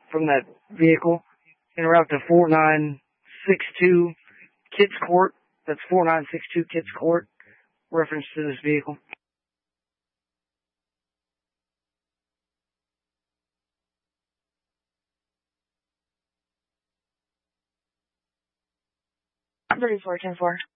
from that vehicle en route to 4962 Kitts Court. That's 4962 Kitts Court. Reference to this vehicle. I'm 3410-4.